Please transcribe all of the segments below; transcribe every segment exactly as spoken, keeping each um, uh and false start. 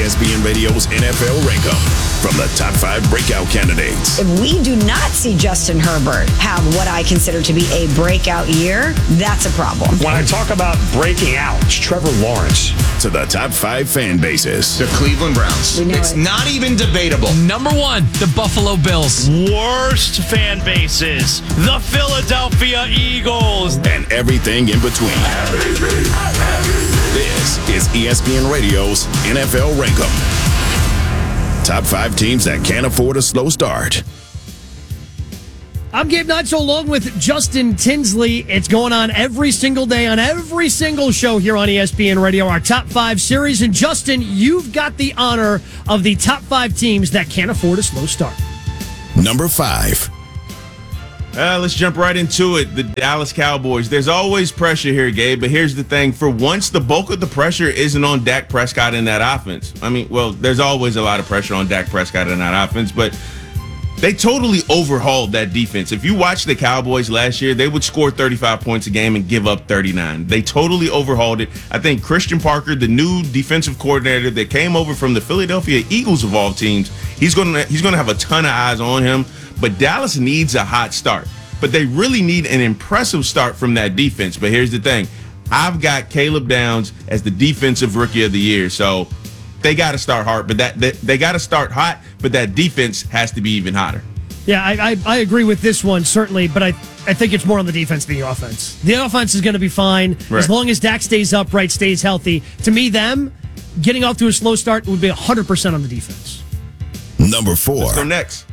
S P N Radio's N F L Rankum from the top five breakout candidates. If we do not see Justin Herbert have what I consider to be a breakout year, that's a problem. When I talk about breaking out, it's Trevor Lawrence. To the top five fan bases. The Cleveland Browns. We know It's it. not even debatable. Number one, the Buffalo Bills. Worst fan bases, the Philadelphia Eagles. And everything in between. This is E S P N Radio's N F L Rankum. Top five teams that can't afford a slow start. I'm Gabe Nutz along with Justin Tinsley. It's going on every single day on every single show here on E S P N Radio, our top five series. And Justin, you've got the honor of the top five teams that can't afford a slow start. Number five. Uh, let's jump right into it. The Dallas Cowboys. There's always pressure here, Gabe, but here's the thing. For once, the bulk of the pressure isn't on Dak Prescott in that offense. I mean, well, there's always a lot of pressure on Dak Prescott in that offense, but they totally overhauled that defense. If you watch the Cowboys last year, they would score thirty-five points a game and give up thirty-nine. They totally overhauled it. I think Christian Parker, the new defensive coordinator that came over from the Philadelphia Eagles of all teams, he's going to he's going to have a ton of eyes on him. But Dallas needs a hot start. But they really need an impressive start from that defense. But here's the thing. I've got Caleb Downs as the defensive rookie of the year. So they got to start hard, but that, that they got to start hot, but that defense has to be even hotter. Yeah, I, I, I agree with this one, certainly, but I, I think it's more on the defense than the offense. The offense is going to be fine Right. as long as Dak stays upright, stays healthy. To me, them getting off to a slow start would be one hundred percent on the defense. Number four. Let's go next.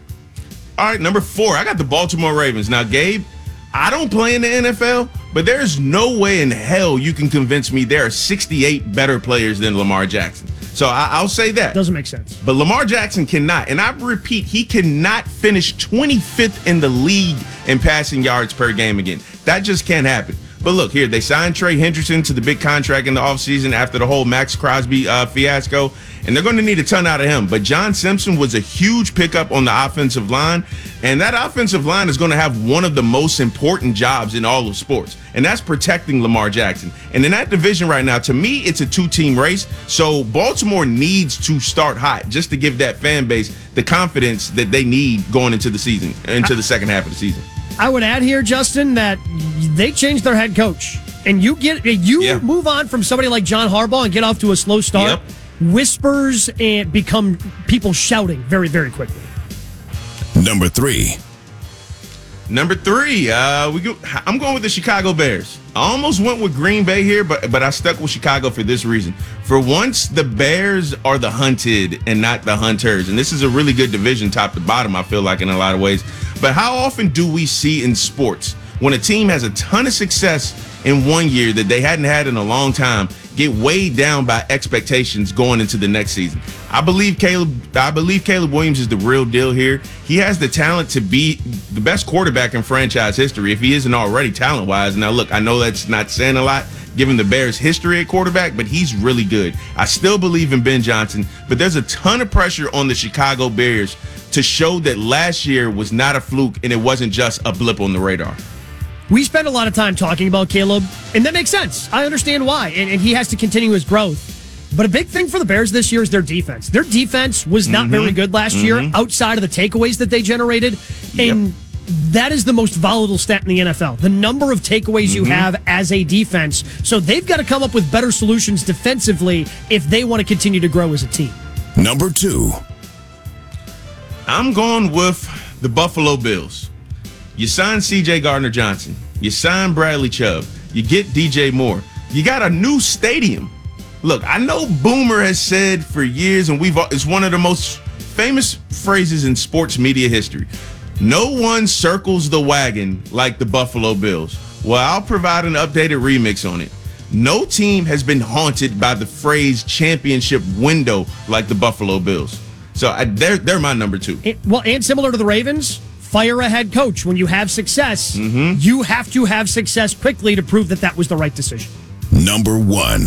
All right, number four. I got the Baltimore Ravens. Now, Gabe, I don't play in the N F L, but there's no way in hell you can convince me there are sixty-eight better players than Lamar Jackson. So I, I'll say that. Doesn't make sense. But Lamar Jackson cannot. And I repeat, he cannot finish twenty-fifth in the league in passing yards per game again. That just can't happen. But look, here, they signed Trey Hendrickson to the big contract in the offseason after the whole Max Crosby uh, fiasco, and they're going to need a ton out of him. But John Simpson was a huge pickup on the offensive line, and that offensive line is going to have one of the most important jobs in all of sports, and that's protecting Lamar Jackson. And in that division right now, to me, it's a two-team race, so Baltimore needs to start hot just to give that fan base the confidence that they need going into the season, into the second half of the season. I would add here, Justin, that they changed their head coach. And you get you Yeah. move on from somebody like John Harbaugh and get off to a slow start. Yep. Whispers and become people shouting very, very quickly. Number three. Number three, uh, we go, I'm going with the Chicago Bears. I almost went with Green Bay here, but but I stuck with Chicago for this reason. For once, the Bears are the hunted and not the hunters. And this is a really good division top to bottom, I feel like, in a lot of ways. But how often do we see in sports when a team has a ton of success in one year that they hadn't had in a long time get weighed down by expectations going into the next season? I believe Caleb I believe Caleb Williams is the real deal here. He has the talent to be the best quarterback in franchise history if he isn't already talent-wise. Now, look, I know that's not saying a lot given the Bears' history at quarterback, but he's really good. I still believe in Ben Johnson, but there's a ton of pressure on the Chicago Bears to show that last year was not a fluke and it wasn't just a blip on the radar. We spend a lot of time talking about Caleb, and that makes sense. I understand why, and, and he has to continue his growth. But a big thing for the Bears this year is their defense. Their defense was not Mm-hmm. very good last Mm-hmm. year outside of the takeaways that they generated. Yep. And that is the most volatile stat in the N F L, the number of takeaways Mm-hmm. you have as a defense. So they've got to come up with better solutions defensively if they want to continue to grow as a team. Number two. I'm going with the Buffalo Bills. You sign C J Gardner-Johnson. You sign Bradley Chubb. You get D J Moore. You got a new stadium. Look, I know Boomer has said for years, and we've it's one of the most famous phrases in sports media history. No one circles the wagon like the Buffalo Bills. Well, I'll provide an updated remix on it. No team has been haunted by the phrase championship window like the Buffalo Bills. So I, they're they're my number two. It, well, and similar to the Ravens, fire a head coach. When you have success, Mm-hmm. you have to have success quickly to prove that that was the right decision. Number one.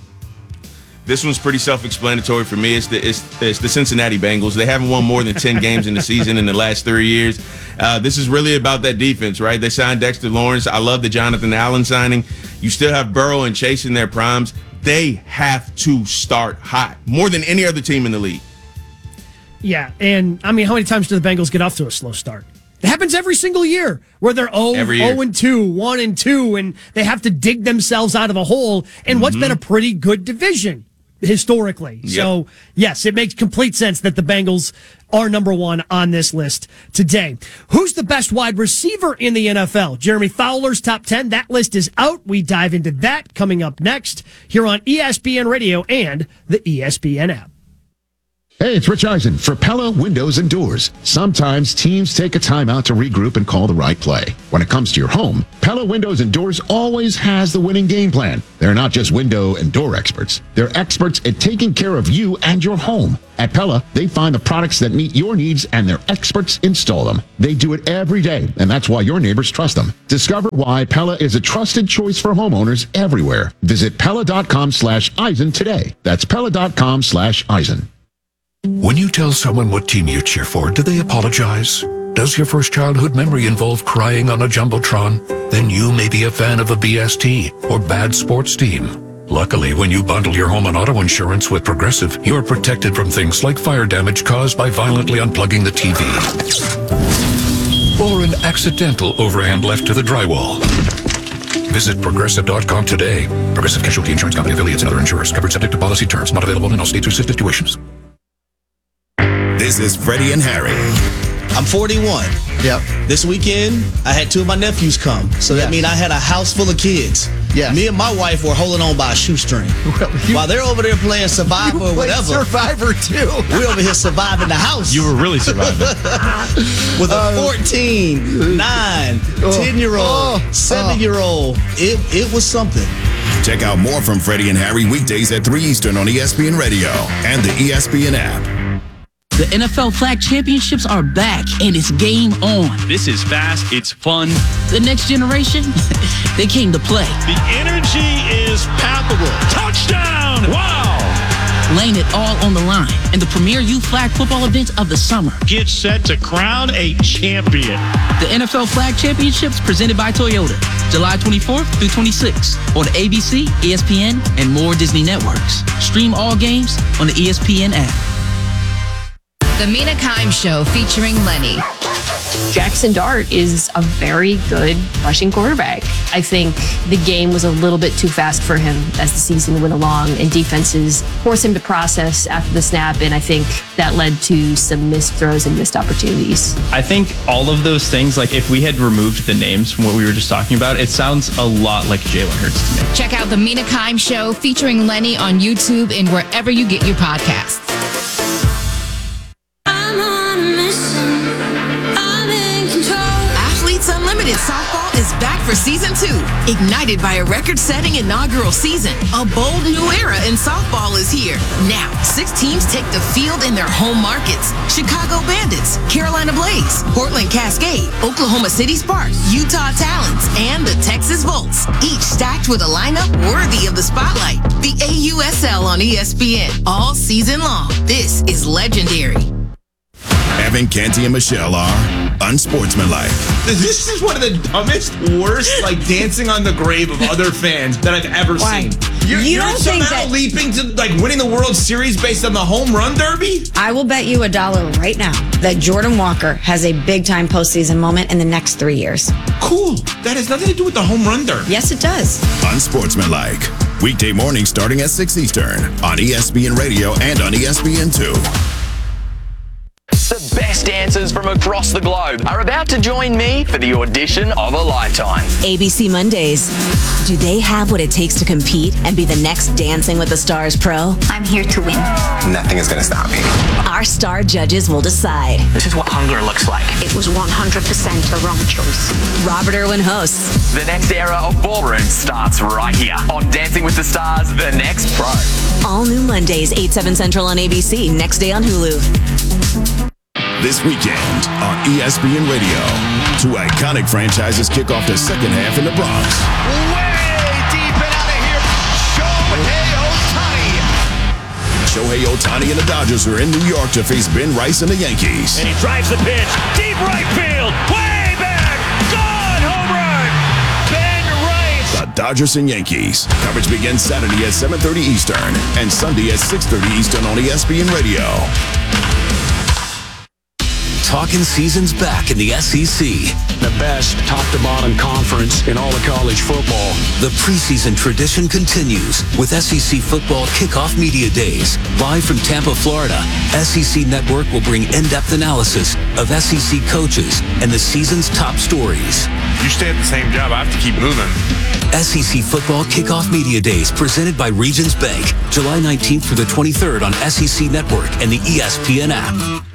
This one's pretty self-explanatory for me. It's the it's, it's the Cincinnati Bengals. They haven't won more than ten games in the season in the last three years. Uh, this is really about that defense, right? They signed Dexter Lawrence. I love the Jonathan Allen signing. You still have Burrow and Chase in their primes. they have to start hot more than any other team in the league. Yeah, and I mean, how many times do the Bengals get off to a slow start? It happens every single year where they're oh, oh and two, one and two, and they have to dig themselves out of a hole in mm-hmm. what's been a pretty good division historically. Yep. So, yes, it makes complete sense that the Bengals are number one on this list today. Who's the best wide receiver in the N F L? Jeremy Fowler's top ten. That list is out. We dive into that coming up next here on E S P N Radio and the E S P N app. Hey, it's Rich Eisen for Pella Windows and Doors. Sometimes teams take a timeout to regroup and call the right play. When it comes to your home, Pella Windows and Doors always has the winning game plan. They're not just window and door experts. They're experts at taking care of you and your home. At Pella, they find the products that meet your needs and their experts install them. They do it every day, and that's why your neighbors trust them. Discover why Pella is a trusted choice for homeowners everywhere. Visit Pella.com slash Eisen today. That's Pella.com slash Eisen. When you tell someone what team you cheer for, do they apologize? Does your first childhood memory involve crying on a Jumbotron? Then you may be a fan of a B S T or bad sports team. Luckily, when you bundle your home and auto insurance with Progressive, you're protected from things like fire damage caused by violently unplugging the T V. Or an accidental overhand left to the drywall. Visit Progressive dot com today. Progressive Casualty Insurance Company affiliates and other insurers. Covered subject to policy terms. Not available in all states or situations. This is Freddie and Harry. I'm forty-one. Yep. This weekend, I had two of my nephews come. So that yes. means I had a house full of kids. Yes. Me and my wife were holding on by a shoestring. Well, you, While they're over there playing Survivor you or whatever. Survivor, too. We're over here surviving the house. You were really surviving. With a fourteen, nine, ten-year-old, seven-year-old. It, it was something. Check out more from Freddie and Harry weekdays at three Eastern on E S P N Radio and the E S P N app. The N F L Flag Championships are back, and it's game on. This is fast. It's fun. The next generation, they came to play. The energy is palpable. Touchdown! Wow! Laying it all on the line in the premier youth flag football event of the summer. Get set to crown a champion. The N F L Flag Championships presented by Toyota, July twenty-fourth through twenty-sixth on A B C, E S P N, and more Disney networks. Stream all games on the E S P N app. The Mina Kimes Show featuring Lenny. Jackson Dart is a very good rushing quarterback. I think the game was a little bit too fast for him as the season went along, and defenses forced him to process after the snap, and I think that led to some missed throws and missed opportunities. I think all of those things, like if we had removed the names from what we were just talking about, it sounds a lot like Jalen Hurts to me. Check out The Mina Kimes Show featuring Lenny on YouTube and wherever you get your podcasts. Unlimited Softball is back for season two. Ignited by a record-setting inaugural season, a bold new era in softball is here. Now, six teams take the field in their home markets. Chicago Bandits, Carolina Blaze, Portland Cascade, Oklahoma City Sparks, Utah Talons, and the Texas Volts. Each stacked with a lineup worthy of the spotlight. The A U S L on E S P N all season long. This is legendary. Evan, Canty, and Michelle are unsportsmanlike. This is one of the dumbest, worst, like dancing on the grave of other fans that I've ever Why? seen. You're, You you're don't somehow think that- leaping to like winning the World Series based on the home run derby? I will bet you a dollar right now that Jordan Walker has a big time postseason moment in the next three years. Cool. That has nothing to do with the home run derby. Yes, it does. Unsportsmanlike. Weekday morning starting at six Eastern on E S P N Radio and on E S P N two. The best dancers from across the globe are about to join me for the audition of a lifetime. A B C Mondays. Do they have what it takes to compete and be the next Dancing with the Stars pro? I'm here to win. Nothing is going to stop me. Our star judges will decide. This is what hunger looks like. It was one hundred percent a wrong choice. Robert Irwin hosts. The next era of ballroom starts right here on Dancing with the Stars, The Next Pro. All new Mondays, eight, seven Central on A B C, next day on Hulu. This weekend on E S P N Radio, two iconic franchises kick off the second half in the Bronx. Way deep and out of here, Shohei Ohtani. Shohei Ohtani and the Dodgers are in New York to face Ben Rice and the Yankees. And he drives the pitch, deep right field, way back, gone, home run. Ben Rice. The Dodgers and Yankees. Coverage begins Saturday at seven thirty Eastern and Sunday at six thirty Eastern on E S P N Radio. Talking season's back in the S E C. The best top-to-bottom conference in all of college football. The preseason tradition continues with S E C Football Kickoff Media Days. Live from Tampa, Florida, S E C Network will bring in-depth analysis of S E C coaches and the season's top stories. You stay at the same job, I have to keep moving. S E C Football Kickoff Media Days presented by Regions Bank, July nineteenth through the twenty-third on S E C Network and the E S P N app.